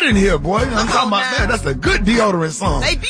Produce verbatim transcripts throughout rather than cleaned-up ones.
in here, boy. I'm talking about that. That's a good deodorant song. Baby.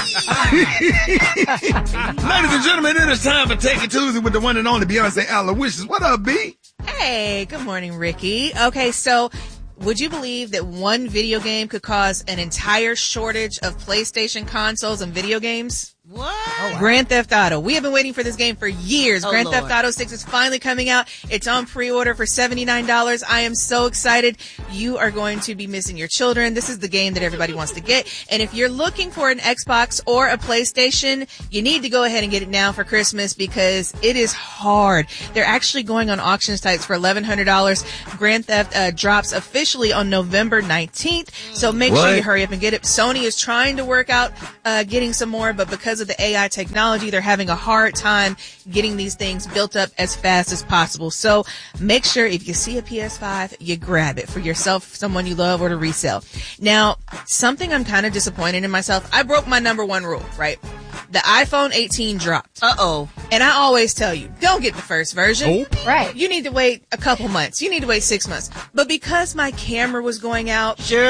Ladies and gentlemen, it is time for Take It Tuesday with the one and only Beyonce Aloysius. What up, B? Hey, good morning, Ricky. Okay, so would you believe that one video game could cause an entire shortage of PlayStation consoles and video games? What? Oh, wow. Grand Theft Auto. We have been waiting for this game for years. Oh, Grand Lord. Theft Auto six is finally coming out. It's on pre-order for seventy-nine dollars. I am so excited. You are going to be missing your children. This is the game that everybody wants to get. And if you're looking for an Xbox or a PlayStation, you need to go ahead and get it now for Christmas because it is hard. They're actually going on auction sites for eleven hundred dollars. Grand Theft uh, drops officially on November nineteenth. So make What? sure you hurry up and get it. Sony is trying to work out uh, getting some more, but because of the A I technology, they're having a hard time getting these things built up as fast as possible. So make sure if you see a P S five, you grab it for yourself, someone you love, or to resell. Now, something I'm kind of disappointed in myself. I broke my number one rule, right? The iPhone eighteen dropped. Uh-oh. And I always tell you, don't get the first version. Nope. Right. You need to wait a couple months. You need to wait six months. But because my camera was going out, Sure.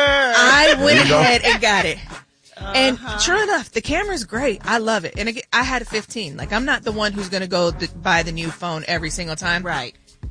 I went There you go. ahead and got it. And Uh-huh. true enough, the camera's great. I love it. And again, I had a fifteen. Like, I'm not the one who's going to go th- buy the new phone every single time. Right.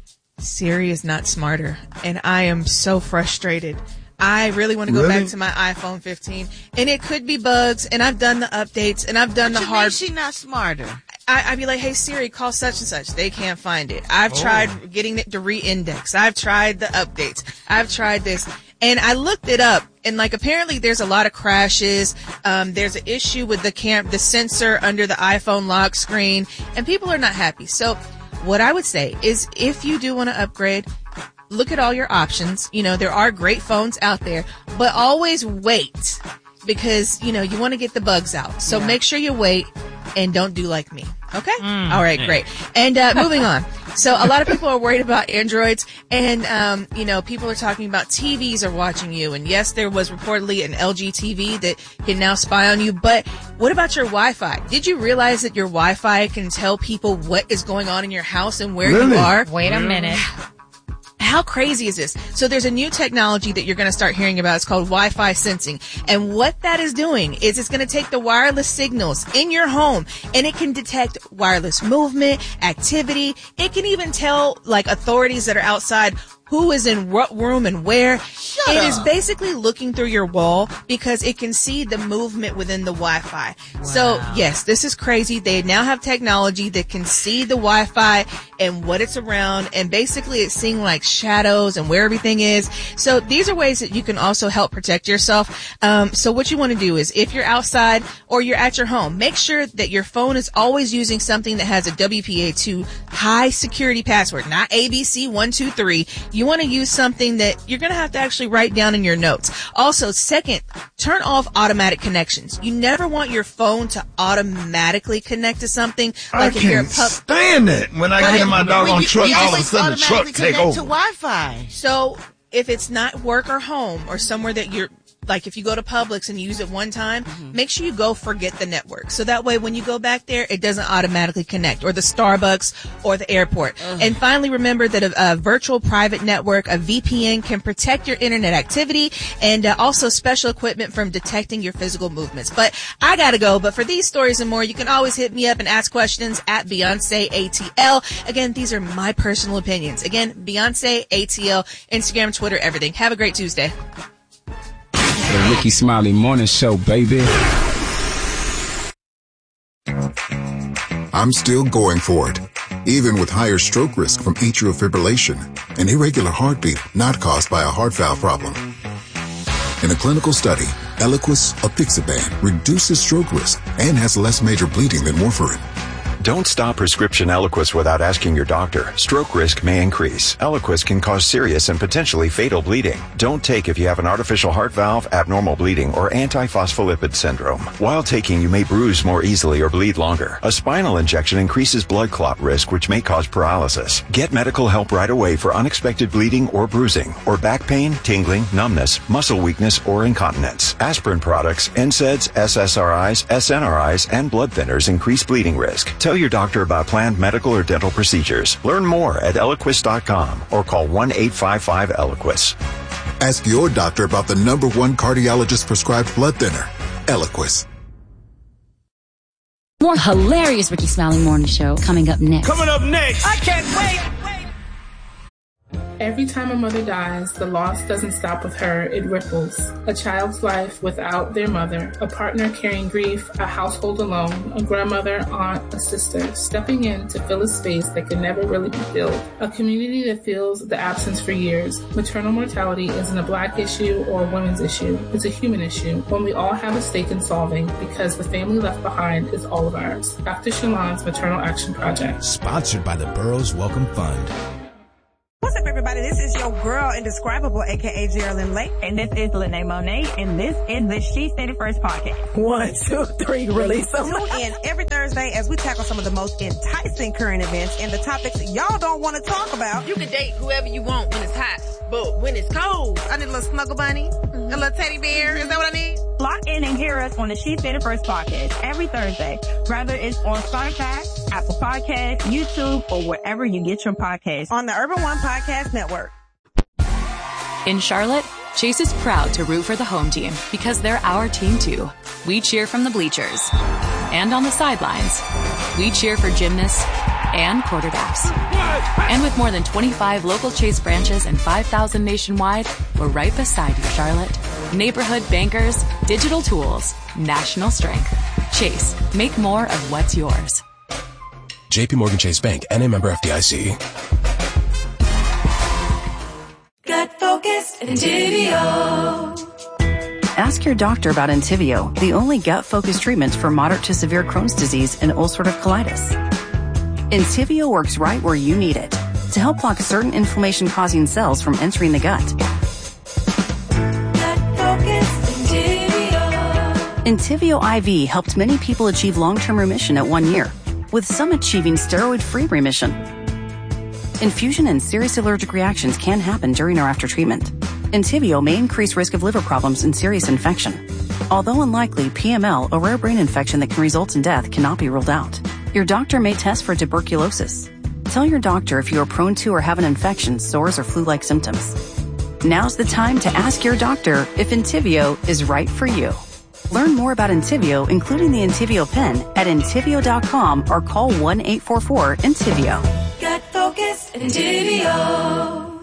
Siri is not smarter. And I am so frustrated. I really want to go Really? back to my iPhone fifteen. And it could be bugs. And I've done the updates. And I've done What the you mean hard... she not smarter? I, I'd be like, hey, Siri, call such and such. They can't find it. I've Oh. tried getting it to re-index. I've tried the updates. I've tried this. And I looked it up, and like apparently there's a lot of crashes. Um, there's an issue with the cam, the sensor under the iPhone lock screen, and people are not happy. So what I would say is if you do want to upgrade, look at all your options. You know, there are great phones out there, but always wait because, you know, you want to get the bugs out. So Yeah. make sure you wait and don't do like me. Okay? All right, great. And uh, moving on. So a lot of people are worried about Androids, and, um, you know, people are talking about T Vs are watching you. And yes, there was reportedly an L G T V that can now spy on you. But what about your Wi-Fi? Did you realize that your Wi-Fi can tell people what is going on in your house and where Really? you are? Wait a minute. How crazy is this? So there's a new technology that you're going to start hearing about. It's called Wi-Fi sensing. And what that is doing is it's going to take the wireless signals in your home and it can detect wireless movement, activity. It can even tell like authorities that are outside who is in what room and where. Shut It up. is basically looking through your wall because it can see the movement within the Wi-Fi. So yes, this is crazy. They now have technology that can see the Wi-Fi and what it's around, and basically it's seeing like shadows and where everything is. So these are ways that you can also help protect yourself. Um, so what you want to do is if you're outside or you're at your home, make sure that your phone is always using something that has a W P A two high security password, not A B C one two three. You want to use something that you're going to have to actually write down in your notes. Also, second, turn off automatic connections. You never want your phone to automatically connect to something. I Like if you're a can't pup. stand it. When I get in my doggone you, truck, you all of a always sudden the truck automatically take connect over. to Wi-Fi. So if it's not work or home or somewhere that you're, like if you go to Publix and you use it one time, make sure you go forget the network. So that way when you go back there, it doesn't automatically connect, or the Starbucks or the airport. And finally, remember that a, a virtual private network, a V P N, can protect your internet activity, and uh, also special equipment from detecting your physical movements. But I gotta go. But for these stories and more, you can always hit me up and ask questions at Beyonce A T L. Again, these are my personal opinions. Again, Beyonce A T L, Instagram, Twitter, everything. Have a great Tuesday. The Ricky Smiley Morning Show, baby. I'm still going for it, even with higher stroke risk from atrial fibrillation, an irregular heartbeat not caused by a heart valve problem. In a clinical study, Eliquis apixaban reduces stroke risk and has less major bleeding than warfarin. Don't stop prescription Eliquis without asking your doctor. Stroke risk may increase. Eliquis can cause serious and potentially fatal bleeding. Don't take if you have an artificial heart valve, abnormal bleeding, or antiphospholipid syndrome. While taking, you may bruise more easily or bleed longer. A spinal injection increases blood clot risk, which may cause paralysis. Get medical help right away for unexpected bleeding or bruising, or back pain, tingling, numbness, muscle weakness, or incontinence. Aspirin products, N SAIDs, S S R Is, S N R Is, and blood thinners increase bleeding risk. Tell your doctor about planned medical or dental procedures. Learn more at Eliquis dot com or call one eight five five Eliquis. Ask your doctor about the number one cardiologist prescribed blood thinner, Eliquis. More hilarious Ricky Smiley Morning Show coming up next. Coming up next. I can't wait. Every time a mother dies, the loss doesn't stop with her, it ripples. A child's life without their mother, a partner carrying grief, a household alone, a grandmother, aunt, a sister, stepping in to fill a space that can never really be filled. A community that feels the absence for years. Maternal mortality isn't a black issue or a women's issue. It's a human issue, one we all have a stake in solving because the family left behind is all of ours. Doctor Shalon's Maternal Action Project. Sponsored by the Burroughs Welcome Fund. What's up, everybody? This is your girl, Indescribable, a k a. Geraldine Lake. And this is Lene Monet, and this is the She Said It First podcast. One, two, three, release them. Tune in every Thursday as we tackle some of the most enticing current events and the topics y'all don't want to talk about. You can date whoever you want when it's hot, but when it's cold, I need a little snuggle bunny, mm-hmm. a little teddy bear. Is that what I need? Lock in and hear us on the She Said It First podcast every Thursday, whether it's on Spotify, Apple Podcasts, YouTube, or wherever you get your podcasts. On the Urban One Podcast Network. In Charlotte, Chase is proud to root for the home team because they're our team too. We cheer from the bleachers and on the sidelines. We cheer for gymnasts and quarterbacks. And with more than twenty-five local Chase branches and five thousand nationwide, we're right beside you, Charlotte. Neighborhood bankers, digital tools, national strength. Chase, make more of what's yours. J P Morgan Chase Bank, N A member F D I C. Gut Focused Entivio. Ask your doctor about Entivio, the only gut-focused treatment for moderate to severe Crohn's disease and ulcerative colitis. Entivio works right where you need it to help block certain inflammation-causing cells from entering the gut. Entivio I V helped many people achieve long-term remission at one year, with some achieving steroid-free remission. Infusion and serious allergic reactions can happen during or after treatment. Entivio may increase risk of liver problems and serious infection. Although unlikely, P M L, a rare brain infection that can result in death, cannot be ruled out. Your doctor may test for tuberculosis. Tell your doctor if you are prone to or have an infection, sores, or flu-like symptoms. Now's the time to ask your doctor if Entivio is right for you. Learn more about Entivio, including the Entivio pen, at Entivio dot com or call one eight four four Entivio. Gut Focused Entivio.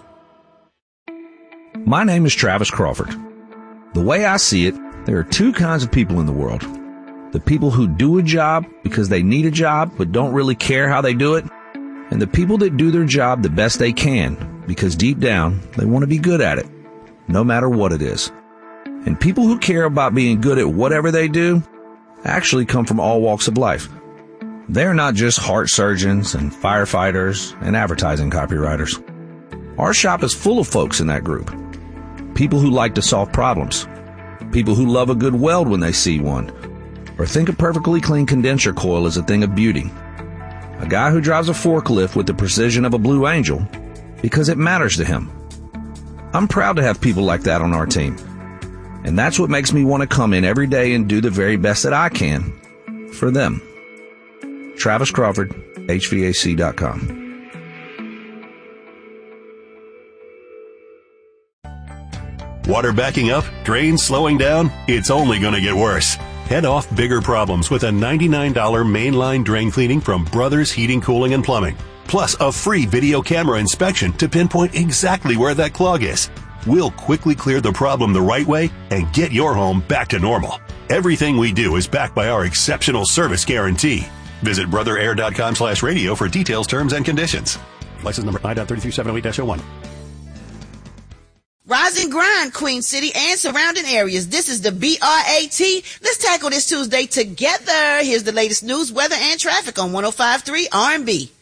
My name is Travis Crawford. The way I see it, there are two kinds of people in the world. The people who do a job because they need a job but don't really care how they do it, and the people that do their job the best they can because deep down they want to be good at it, no matter what it is. And people who care about being good at whatever they do actually come from all walks of life. They're not just heart surgeons and firefighters and advertising copywriters. Our shop is full of folks in that group. People who like to solve problems. People who love a good weld when they see one, or think a perfectly clean condenser coil is a thing of beauty. A guy who drives a forklift with the precision of a Blue Angel because it matters to him. I'm proud to have people like that on our team. And that's what makes me want to come in every day and do the very best that I can for them. Travis Crawford, H V A C dot com. Water backing up? Drains slowing down? It's only going to get worse. Head off bigger problems with a ninety-nine dollars mainline drain cleaning from Brothers Heating, Cooling, and Plumbing. Plus a free video camera inspection to pinpoint exactly where that clog is. We'll quickly clear the problem the right way and get your home back to normal. Everything we do is backed by our exceptional service guarantee. Visit brother air dot com slash radio for details, terms, and conditions. License number I three three seven eight dash oh one. Rise and grind, Queen City and surrounding areas. This is the B R A T. Let's tackle this Tuesday together. Here's the latest news, weather, and traffic on one oh five point three R and B.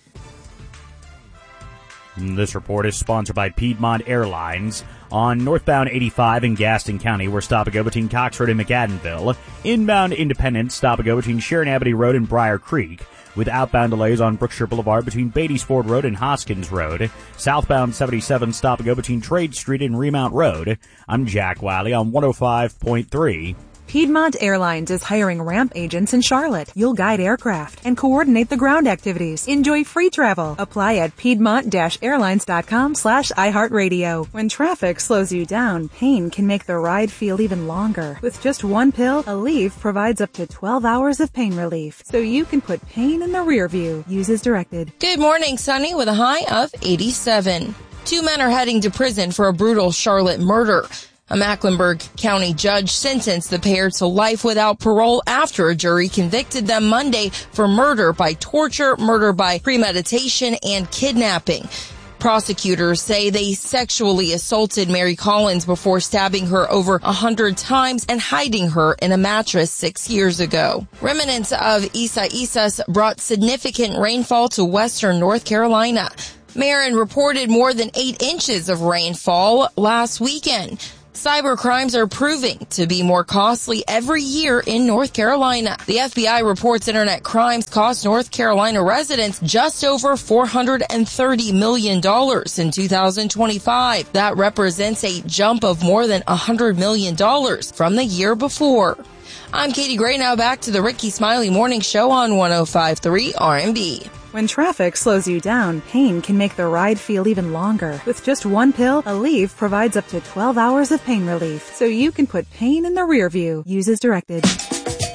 This report is sponsored by Piedmont Airlines. On northbound eighty-five in Gaston County, we're stop and go between Cox Road and McAdenville. Inbound Independence, stop and go between Sharon Abbey Road and Briar Creek. With outbound delays on Brookshire Boulevard between Beatties Ford Road and Hoskins Road. Southbound seventy-seven, stop and go between Trade Street and Remount Road. I'm Jack Wiley on one oh five point three Piedmont Airlines is hiring ramp agents in Charlotte. You'll guide aircraft and coordinate the ground activities. Enjoy free travel. Apply at piedmont-airlines.com slash iHeartRadio. When traffic slows you down, pain can make the ride feel even longer. With just one pill, Aleve provides up to twelve hours of pain relief, so you can put pain in the rear view. Use as directed. Good morning, sunny with a high of eighty-seven. Two men are heading to prison for a brutal Charlotte murder. A Mecklenburg County judge sentenced the pair to life without parole after a jury convicted them Monday for murder by torture, murder by premeditation, and kidnapping. Prosecutors say they sexually assaulted Mary Collins before stabbing her over a hundred times and hiding her in a mattress six years ago. Remnants of Isa Isas brought significant rainfall to western North Carolina. Marin reported more than eight inches of rainfall last weekend. Cyber crimes are proving to be more costly every year in North Carolina. The F B I reports internet crimes cost North Carolina residents just over four hundred thirty million dollars in two thousand twenty-five. That represents a jump of more than one hundred million dollars from the year before. I'm Katie Gray. Now back to the Ricky Smiley Morning Show on one oh five point three R and B. When traffic slows you down, pain can make the ride feel even longer. With just one pill, Aleve provides up to twelve hours of pain relief, so you can put pain in the rear view. Use as directed.